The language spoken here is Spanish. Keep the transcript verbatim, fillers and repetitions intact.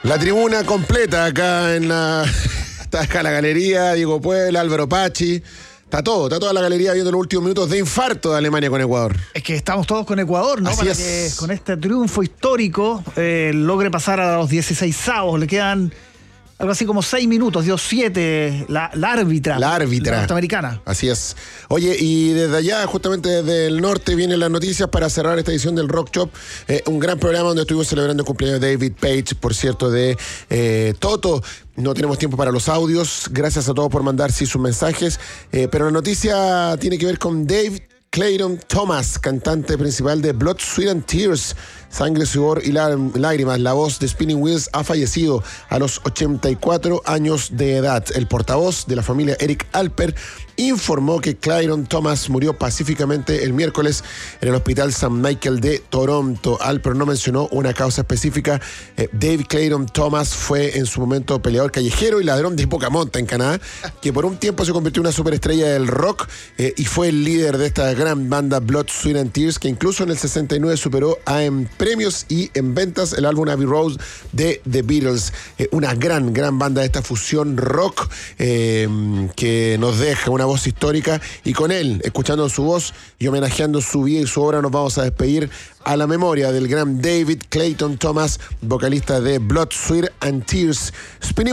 La tribuna completa acá en la... Está acá la galería, Diego Puebla, Álvaro Pachi. Está todo, está toda la galería viendo los últimos minutos de infarto de Alemania con Ecuador. Es que estamos todos con Ecuador, ¿no? Así Para es. que con este triunfo histórico eh, logre pasar a los dieciseisavos. Le quedan algo así como seis minutos, dio siete la, la árbitra. La árbitra. La norteamericana. Así es. Oye, y desde allá, justamente desde el norte, vienen las noticias para cerrar esta edición del Rock Shop. Eh, un gran programa donde estuvimos celebrando el cumpleaños de David Page, por cierto, de eh, Toto. No tenemos tiempo para los audios. Gracias a todos por mandar sí sus mensajes. Eh, pero la noticia tiene que ver con Dave Clayton Thomas, cantante principal de Blood, Sweat and Tears, Sangre, Sudor y Lágrimas. La voz de Spinning Wheels ha fallecido a los ochenta y cuatro años de edad. El portavoz de la familia, Eric Alper, informó que Clayton Thomas murió pacíficamente el miércoles en el Hospital Saint Michael de Toronto. Alper no mencionó una causa específica. Eh, Dave Clayton Thomas fue en su momento peleador callejero y ladrón de poca monta en Canadá, que por un tiempo se convirtió en una superestrella del rock eh, y fue el líder de esta gran banda Blood, Sweat and Tears, que incluso en el sesenta y nueve superó a en premios y en ventas el álbum Abbey Road de The Beatles. Eh, una gran, gran banda de esta fusión rock eh, que nos deja una voz histórica, y con él, escuchando su voz y homenajeando su vida y su obra, nos vamos a despedir a la memoria del gran David Clayton Thomas, vocalista de Blood, Sweat and Tears. Spinning